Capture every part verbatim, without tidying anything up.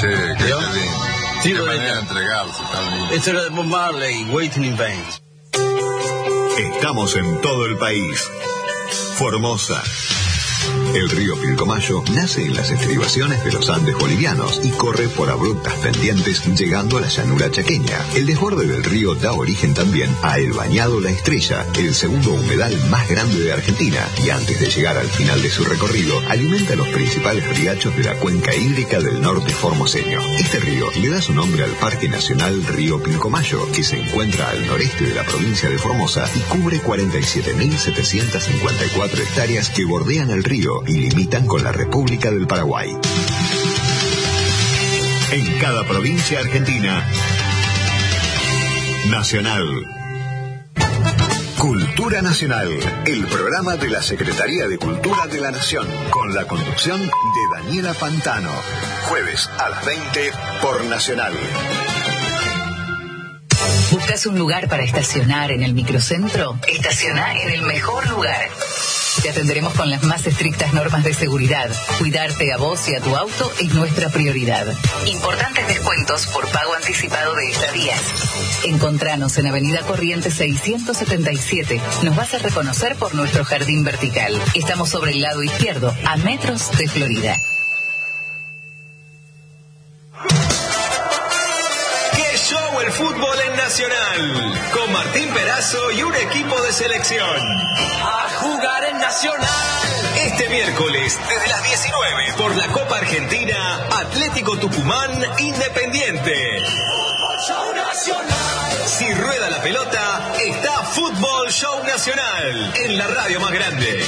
Che, qué ¿Yo? lindo. Sí, Qué bonita. manera de entregarse, tan lindo. Esto era de Bob Marley, Waiting in Vain. Estamos en todo el país. Formosa. El río Pilcomayo nace en las estribaciones de los Andes bolivianos y corre por abruptas pendientes llegando a la llanura chaqueña. El desborde del río da origen también a el Bañado La Estrella, el segundo humedal más grande de Argentina, y antes de llegar al final de su recorrido, alimenta los principales riachos de la cuenca hídrica del norte formoseño. Este río le da su nombre al Parque Nacional Río Pilcomayo, que se encuentra al noreste de la provincia de Formosa y cubre cuarenta y siete mil setecientas cincuenta y cuatro hectáreas que bordean el río y limitan con la República del Paraguay. En cada provincia argentina, Nacional. Cultura Nacional, el programa de la Secretaría de Cultura de la Nación, con la conducción de Daniela Pantano. Jueves a las veinte por Nacional. ¿Buscas un lugar para estacionar en el microcentro? Estaciona en el mejor lugar. Te atenderemos con las más estrictas normas de seguridad. Cuidarte a vos y a tu auto es nuestra prioridad. Importantes descuentos por pago anticipado de estadías. Encontranos en Avenida Corrientes seiscientos setenta y siete. Nos vas a reconocer por nuestro jardín vertical. Estamos sobre el lado izquierdo, a metros de Florida. ¡Qué show el fútbol en Nacional! Con Martín Perazo y un equipo de selección. ¡A jugar en Nacional! Este miércoles, desde las diecinueve, por la Copa Argentina, Atlético Tucumán, Independiente. Fútbol Show Nacional. Si rueda la pelota, está Fútbol Show Nacional, en la radio más grande.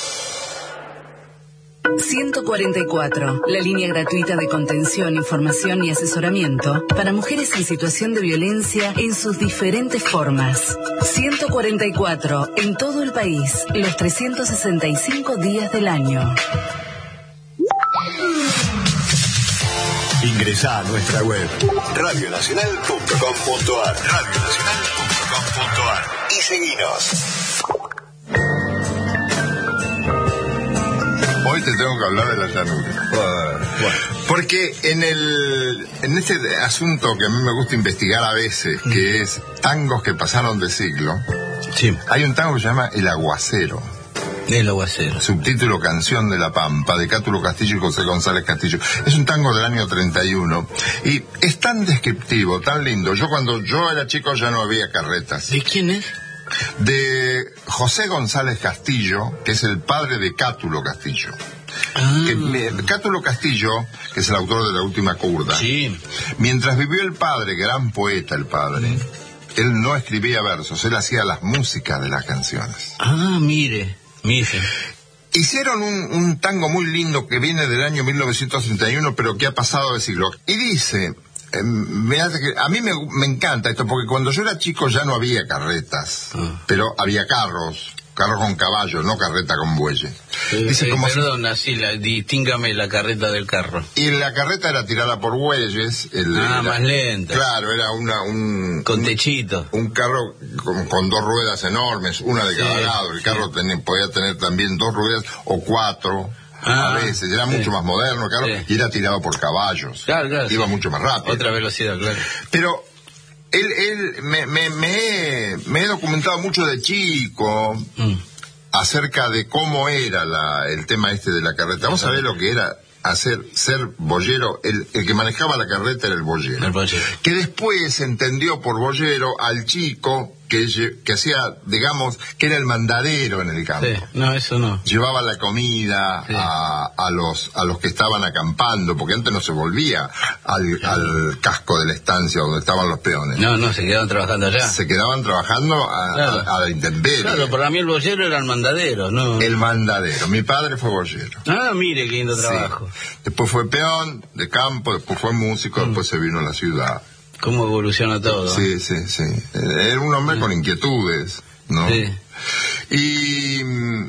ciento cuarenta y cuatro, la línea gratuita de contención, información y asesoramiento para mujeres en situación de violencia en sus diferentes formas. ciento cuarenta y cuatro, en todo el país, los trescientos sesenta y cinco días del año. Ingresá a nuestra web radio nacional punto com punto ar, radio nacional punto com punto ar y seguinos. Hoy te tengo que hablar de la llanura. Bueno, bueno. Porque en el en este asunto que a mí me gusta investigar a veces, que es tangos que pasaron de siglo, Sí, hay un tango que se llama El Aguacero. el aguacero. Subtítulo Canción de la Pampa, de Cátulo Castillo y José González Castillo. Es un tango del año treinta y uno. Y es tan descriptivo, tan lindo. Yo cuando yo era chico ya no había carretas. ¿De quién es? De José González Castillo, que es el padre de Cátulo Castillo. Ah, Que, me- Cátulo Castillo, que es el autor de La Última Curda, sí. mientras vivió el padre, gran poeta el padre, él no escribía versos, él hacía las músicas de las canciones. Ah, mire, mire. Hicieron un, un tango muy lindo que viene del año mil novecientos treinta y uno, pero que ha pasado de siglo. Y dice, eh, me hace que, a mí me, me encanta esto, porque cuando yo era chico ya no había carretas, Ah. pero había carros, carros con caballos, no carreta con bueyes. Eh, Dice eh, como si- perdón, así, la, distíngame la carreta del carro. Y la carreta era tirada por bueyes. El, Ah, era- más lenta. Claro, era una, un... Con un- techito. Un carro con, con dos ruedas enormes, una de cada Sí, lado. El sí. carro tenía- podía tener también dos ruedas o cuatro. Ah, a veces, era sí. mucho más moderno, claro, Sí. y era tirado por caballos. Claro, claro. Iba sí. mucho más rápido. Otra velocidad, claro. Pero él, él me, me, me, he, me he documentado mucho de chico Mm. acerca de cómo era la, el tema este de la carreta. Vamos a ver lo que era hacer ser boyero. El, el que manejaba la carreta era el boyero. El boyero. Que después entendió por boyero al chico que, lle- que hacía, digamos, que era el mandadero en el campo. Sí, no, eso no. Llevaba la comida Sí. a, a los a los que estaban acampando, porque antes no se volvía al, al casco de la estancia donde estaban los peones. No, no, se quedaban trabajando allá. Se quedaban trabajando a, Claro. a- a la intemperie. Claro, para mí el boyero era el mandadero, ¿no? El mandadero. Mi padre fue boyero. Ah, mire qué lindo trabajo. Sí. Después fue peón de campo, después fue músico, Mm. después se vino a la ciudad. Cómo evoluciona todo. Sí, sí, sí. Era un hombre con inquietudes, ¿no? Sí, Y mm,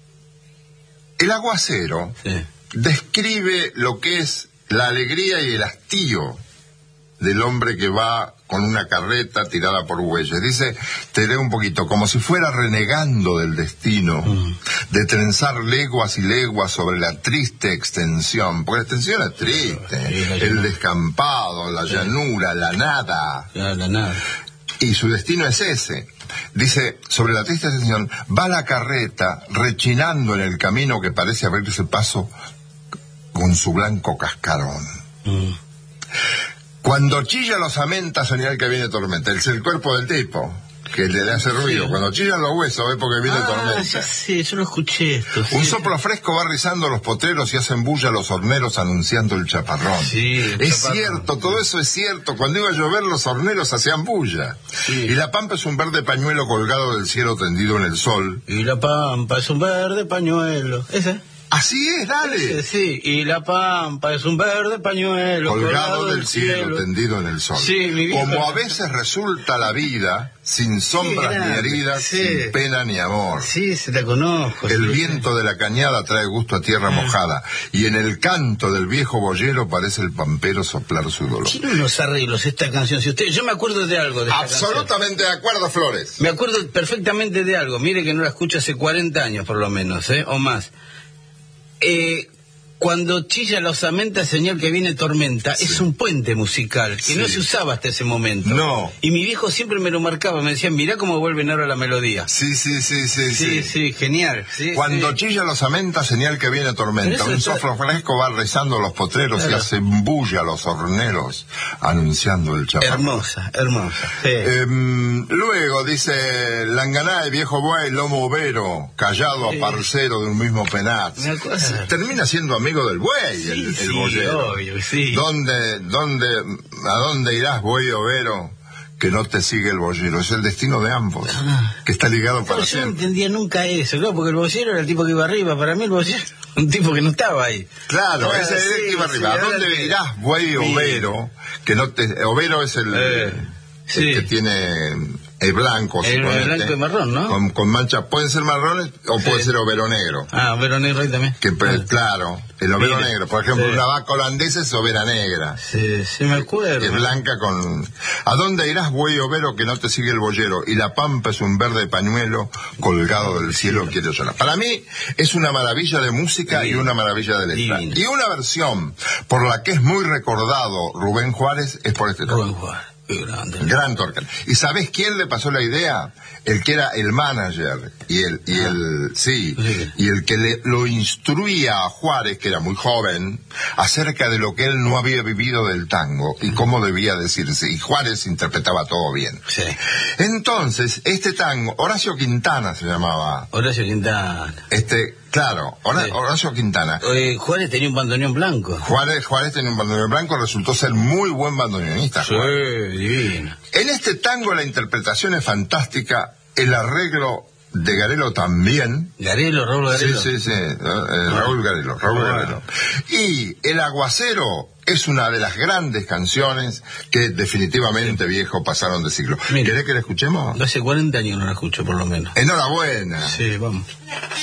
el aguacero sí. describe lo que es la alegría y el hastío del hombre que va con una carreta tirada por bueyes. Dice, te leo un poquito, como si fuera renegando del destino, mm. de trenzar leguas y leguas sobre la triste extensión, porque la extensión es triste, sí, la el descampado, la sí. llanura, la nada. Ya, la nada. Y su destino es ese. Dice, sobre la triste extensión, va la carreta rechinando en el camino que parece abrirse paso con su blanco cascarón. Mm. Cuando chilla los amentas, señal que viene tormenta. Es el cuerpo del tipo que le hace ruido. Sí. Cuando chillan los huesos es porque viene ah, tormenta. Sí, yo lo escuché esto. Un sí. soplo fresco va rizando los potreros y hacen bulla los horneros anunciando el chaparrón. Sí, el es chaparrón. cierto, todo eso es cierto. Cuando iba a llover los horneros hacían bulla. Sí. Y la pampa es un verde pañuelo colgado del cielo tendido en el sol. Y la pampa es un verde pañuelo. ¿Ese? Así es, dale. Sí, sí, y la pampa es un verde pañuelo colgado, colgado del cielo, cielo, tendido en el sol. Sí, mi vida. Como a veces resulta la vida, sin sombras sí, ni heridas, sí. sin pena ni amor. Sí, se te conozco. El sí. viento de la cañada trae gusto a tierra ah. mojada, y en el canto del viejo boyero parece el pampero soplar su dolor. Tiene unos arreglos esta canción. Si usted, yo me acuerdo de algo de esta Absolutamente canción. De acuerdo, Flores. Me acuerdo perfectamente de algo. Mire que no la escucho hace cuarenta años por lo menos, ¿eh? O más. Eh, cuando chilla la osamenta, señal que viene tormenta, sí. es un puente musical que sí. no se usaba hasta ese momento. No. Y mi viejo siempre me lo marcaba, me decía, mirá cómo vuelven ahora la melodía. Sí, sí, sí, sí. Sí, sí, sí genial. Sí, cuando sí. chilla la osamenta, señal que viene tormenta. Un está... soplo fresco va rezando los potreros claro. y hace bulla los horneros, anunciando el chaparrón. Hermosa, hermosa. Sí. Eh, luego dice, Langaná, el viejo buey, lomo overo, callado sí. a parcero de un mismo penar. Termina siendo amigo del buey, sí, el, el sí, boyero. Obvio, sí. ¿Dónde, dónde, ¿A dónde irás, buey overo? Que no te sigue el boyero. Es el destino de ambos, ah. que está ligado para yo siempre. Yo no entendía nunca eso, claro, porque el boyero era el tipo que iba arriba. Para mí el boyero era un tipo que no estaba ahí. Claro, ah, ese es el sí, que iba arriba. Sí, ¿A dónde que... irás, buey overo? Que no te... Overo es el, eh, el sí. que tiene... El blanco, el, el blanco y marrón, ¿no? Con, con manchas, pueden ser marrones o sí. puede ser overo negro. Ah, overo negro ahí también. Que, ah. Claro, el overo Mire. negro. Por ejemplo, sí. una vaca holandesa es overa negra. Sí, sí me acuerdo. Que es blanca con... ¿A dónde irás, buey overo, que no te sigue el boyero? Y la pampa es un verde pañuelo colgado del cielo, quiero llorar. Para mí es una maravilla de música Divino. Y una maravilla de letra. Divino. Y una versión por la que es muy recordado Rubén Juárez es por este tema. Rubén Juárez. Grande. Gran Torcal. ¿Y sabés quién le pasó la idea? El que era el manager y el y el sí, sí. y el que le, lo instruía a Juárez, que era muy joven, acerca de lo que él no había vivido del tango y cómo debía decirse. Y Juárez interpretaba todo bien. Sí. Entonces, este tango, Horacio Quintana se llamaba. Horacio Quintana. Este, claro, Hora, sí. Horacio Quintana. Eh, Juárez tenía un bandoneón blanco. Juárez, Juárez tenía un bandoneón blanco, resultó ser muy buen bandoneonista. Sí, Juárez. Divino. En este tango la interpretación es fantástica, el arreglo de Garelo también. Garelo, Raúl Garelo. Sí, sí, sí, eh, Raúl Garelo, Raúl ah. Garelo. Y El Aguacero es una de las grandes canciones que definitivamente, sí. viejo, pasaron de siglo. Mira, ¿querés que la escuchemos? Hace cuarenta años no la escucho, por lo menos. Enhorabuena. Sí, vamos.